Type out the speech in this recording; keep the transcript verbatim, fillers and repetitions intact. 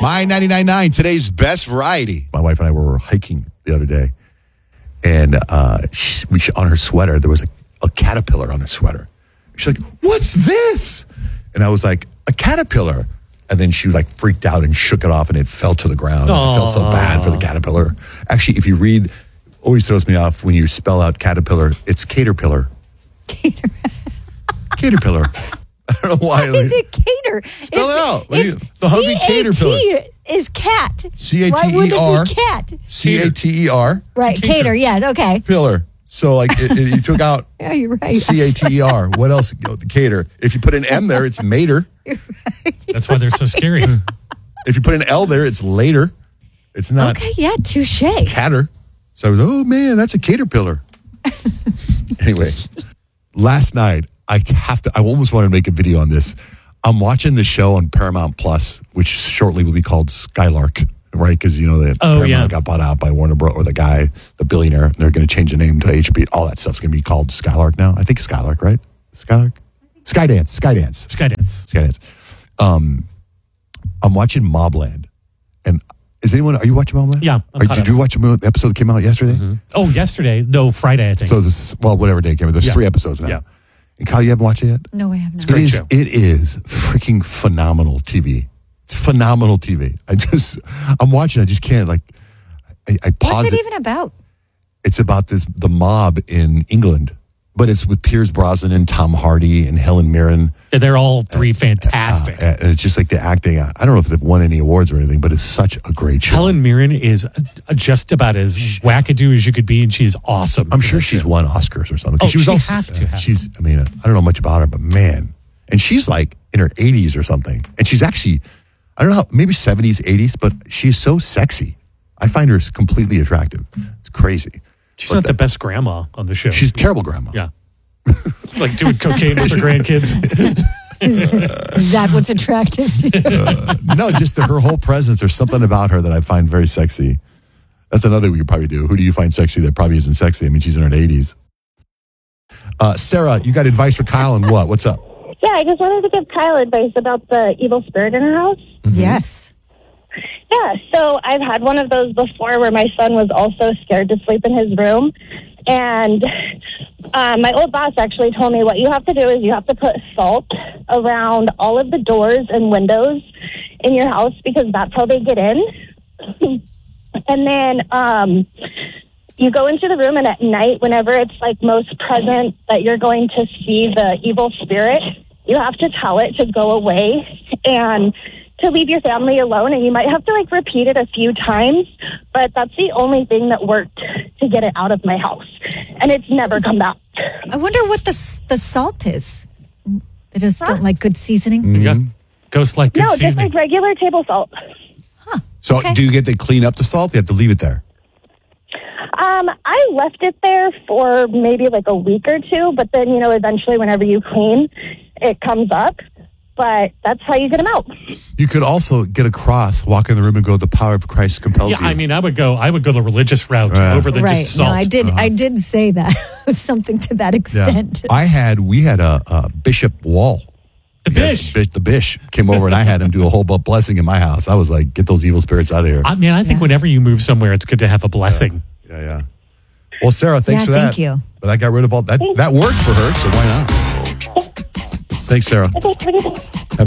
My ninety-nine point nine, today's best variety. My wife and I were hiking the other day, and uh, she, we, on her sweater, there was a, a caterpillar on her sweater. She's like, what's this? And I was like, a caterpillar. And then she like freaked out and shook it off, and it fell to the ground. And it felt so bad for the caterpillar. Actually, if you read, always throws me off when you spell out caterpillar, it's caterpillar. Cater. Caterpillar. I don't know why. Why is it cater? Spell if, it out. What do you, the hungry C A T caterpillar. is cat. C A T E R. Why would it be cat? C A T E R. Right, cater. cater, yeah, okay. Pillar. So, like, it, it, you took out yeah, you're right. C A T E R. What else? Cater. If you put an M there, it's mater. You're right. That's why they're so scary. If you put an L there, it's later. It's not okay, yeah, touche. catter. So I was, oh, man, that's a caterpillar. Anyway, last night, I have to, I almost wanted to make a video on this. I'm watching the show on Paramount Plus, which shortly will be called Skylark, right? Because, you know, the oh, Paramount yeah. got bought out by Warner Bros. Or the guy, the billionaire. They're going to change the name to H B O. All that stuff's going to be called Skylark now. I think Skylark, right? Skylark? Skydance. Skydance. Skydance. Skydance. Um, I'm watching Mobland. And is anyone, are you watching Mobland? Yeah. Are, did you watch the episode that came out yesterday? Mm-hmm. Oh, yesterday. No, Friday, I think. So this, well, whatever day it came out. There's yeah. three episodes now. Yeah. And Kyle, you haven't watched it yet? No, I have not. It is, it is freaking phenomenal T V. It's phenomenal T V. I just, I'm watching. I just can't, like, I, I pause What's it, it even about? It's about this, the mob in England, but it's with Piers Brosnan and Tom Hardy and Helen Mirren. They're all three fantastic. Uh, and it's just like the acting. I don't know if they've won any awards or anything, but it's such a great show. Helen Mirren is just about as wackadoo as you could be, and she's awesome. I'm sure she's won Oscars or something. Oh, she was she also, has to uh, have. She's, I mean, I don't know much about her, but man. And she's like in her eighties or something. And she's actually, I don't know, how, maybe seventies, eighties, but she's so sexy. I find her completely attractive. It's crazy. She's but not that, the best grandma on the show. She's a terrible grandma. Yeah. Like doing cocaine with her grandkids. Is, is that what's attractive to you? Uh, no, just the, her whole presence. There's something about her that I find very sexy. That's another we could probably do. Who do you find sexy that probably isn't sexy? I mean, she's in her eighties. Uh, Sarah, you got advice for Kyle and what? What's up? Yeah, I just wanted to give Kyle advice about the evil spirit in her house. Mm-hmm. Yes. Yeah, so I've had one of those before where my son was also scared to sleep in his room. And uh, my old boss actually told me what you have to do is you have to put salt around all of the doors and windows in your house because that's how they get in. And then um, you go into the room, and at night, whenever it's like most present that you're going to see the evil spirit, you have to tell it to go away and to leave your family alone. And you might have to like repeat it a few times, but that's the only thing that worked to get it out of my house. And it's never come back. I wonder what the the salt is. They just huh? don't like good seasoning. Mm-hmm. Yeah. Ghost like good no, seasoning. just like regular table salt. Huh. So okay. do you get to clean up the salt? You have to leave it there? Um, I left it there for maybe like a week or two, but then, you know, eventually whenever you clean, it comes up. But that's how you get them out. You could also get a cross, walk in the room and go, the power of Christ compels yeah, you. I mean, I would go I would go the religious route Right. over than right. just salt. No, I did. Uh-huh. I did say that something to that extent. Yeah. I had, we had a, a Bishop Wall. The Yes, bish. The Bish came over and I had him do a whole blessing in my house. I was like, get those evil spirits out of here. I mean, I think Yeah. whenever you move somewhere, it's good to have a blessing. Yeah, yeah. Well, Sarah, thanks Yeah, for that. thank you. But I got rid of all that. That worked for her, so why not? Thanks, Sarah. Okay, what do you think?